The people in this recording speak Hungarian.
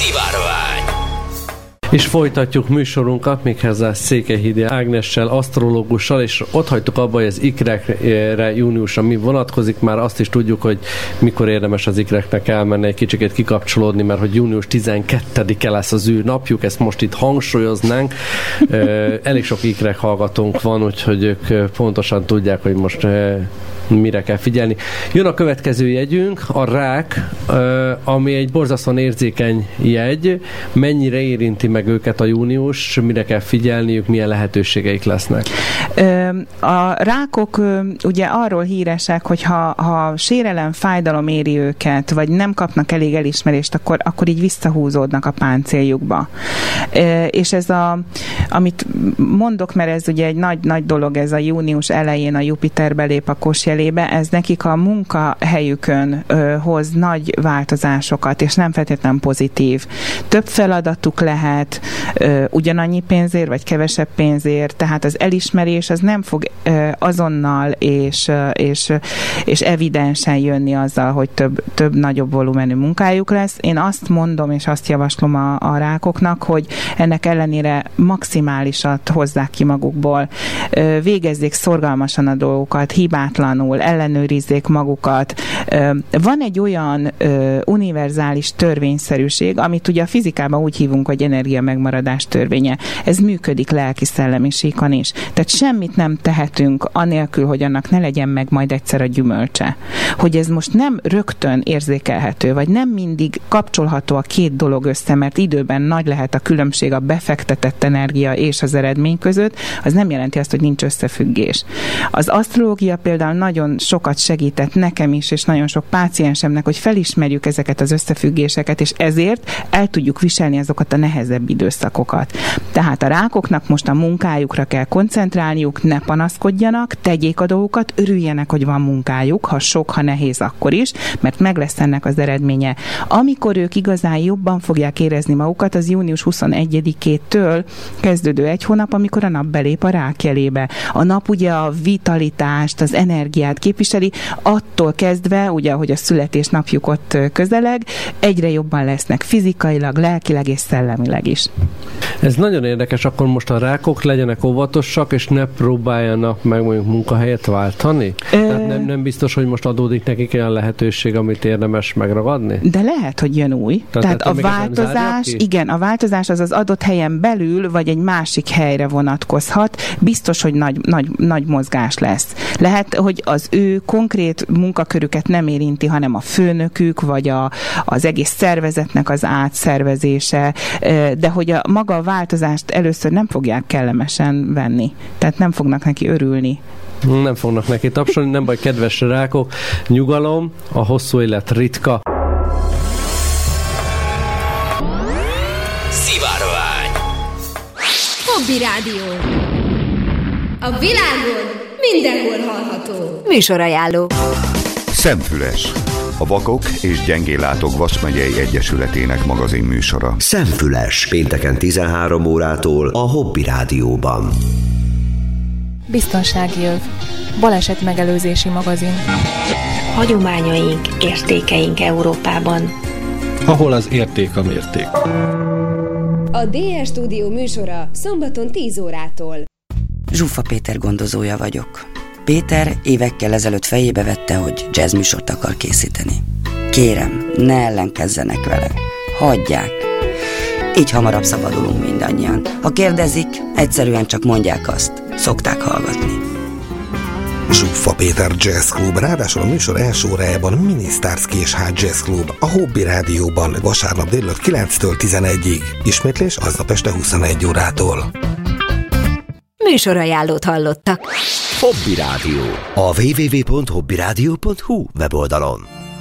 Szivárvány. És folytatjuk műsorunkat, méghozzá Székelyhidi Ágnessel, asztrológussal, és ott hagytuk abba, hogy az ikrekre júniusra mi vonatkozik. Már azt is tudjuk, hogy mikor érdemes az ikreknek elmenni, egy kicsikét kikapcsolódni, mert hogy június 12-e lesz az ő napjuk, ezt most itt hangsúlyoznánk. Elég sok ikrek hallgatónk van, úgyhogy ők pontosan tudják, hogy most mire kell figyelni. Jön a következő jegyünk, a rák, ami egy borzasztóan érzékeny jegy. Mennyire érinti meg őket a június, mire kell figyelniük, milyen lehetőségeik lesznek? A rákok ugye arról híresek, hogy ha sérelem, fájdalom éri őket, vagy nem kapnak elég elismerést, akkor így visszahúzódnak a páncéljukba. És ez amit mondok, mert ez ugye egy nagy dolog, ez a június elején a Jupiter belép a Kos jelébe, ez nekik a munkahelyükön hoz nagy változásokat, és nem feltétlenül pozitív. Több feladatuk lehet, ugyanannyi pénzért, vagy kevesebb pénzért, tehát az elismerés az nem fog azonnal és evidensen jönni azzal, hogy több nagyobb volumenű munkájuk lesz. Én azt mondom, és azt javaslom a rákoknak, hogy ennek ellenére maximálisat hozzák ki magukból. Végezzék szorgalmasan a dolgokat, hibátlanul, ellenőrizzék magukat. Van egy olyan univerzális törvényszerűség, amit ugye a fizikában úgy hívunk, hogy energia megmaradás törvénye. Ez működik lelki-szellemi síkon is. Tehát semmit nem tehetünk anélkül, hogy annak ne legyen meg majd egyszer a gyümölcse. Hogy ez most nem rögtön érzékelhető, vagy nem mindig kapcsolható a két dolog össze, mert időben nagy lehet a különbség a befektetett energia és az eredmény között, az nem jelenti azt, hogy nincs összefüggés. Az asztrológia például nagyon sokat segített nekem is, és nagyon sok páciensemnek, hogy felismerjük ezeket az összefüggéseket, és ezért el tudjuk viselni azokat a nehezebb időszakokat. Tehát a rákoknak most a munkájukra kell koncentrálniuk, ne panaszkodjanak, tegyék a dolgokat, örüljenek, hogy van munkájuk, ha sok, ha nehéz, akkor is, mert meg lesz ennek az eredménye. Amikor ők igazán jobban fogják érezni magukat, az június 21-től kezdődő egy hónap, amikor a nap belép a rák jelébe. A nap ugye a vitalitást, az energiát képviseli, attól kezdve, ugye, ahogy a születésnapjuk ott közeleg, egyre jobban lesznek fizikailag, lelkileg és szellemileg is. Ez nagyon érdekes, akkor most a rákok legyenek óvatosak, és ne próbáljanak meg mondjuk munkahelyet váltani? Tehát nem biztos, hogy most adódik nekik olyan lehetőség, amit érdemes megragadni? De lehet, hogy jön új. Tehát a változás, igen, a változás az adott helyen belül, vagy egy másik helyre vonatkozhat. Biztos, hogy nagy mozgás lesz. Lehet, hogy az ő konkrét munkakörüket nem érinti, hanem a főnökük, vagy az egész szervezetnek az átszervezése, de hogy maga a változást először nem fogják kellemesen venni. Tehát nem fognak neki örülni. Nem fognak neki tapsolni, nem baj, kedves rákok, nyugalom, a hosszú élet ritka. Szivárvány. Hobby Rádió. A világon mindenhol hallható. Műsorajánló. Szemfüles. A Vakok és Gyengéllátók Vas-megyei Egyesületének magazin műsora. Szemfüles. Pénteken 13 órától a Hobby Rádióban. Biztonsági öv. Baleset megelőzési magazin. Hagyományaink, értékeink Európában. Ahol az érték a mérték. A DS Stúdió műsora szombaton 10 órától. Zsuffa Péter gondozója vagyok. Péter évekkel ezelőtt fejébe vette, hogy jazzműsort akar készíteni. Kérem, ne ellenkezzenek vele. Hagyják. Így hamarabb szabadulunk mindannyian. Ha kérdezik, egyszerűen csak mondják azt. Szokták hallgatni. Zsuffa Péter Jazz Club, ráadásul a műsor első órájában Minisztárszki és Ház Jazz Club, a Hobby Rádióban vasárnap délelőtt 9-től 11-ig. Ismétlés aznap este 21 órától. Műsorajánlót hallottak. Hobby Rádió. A www.hobbyradio.hu weboldalon.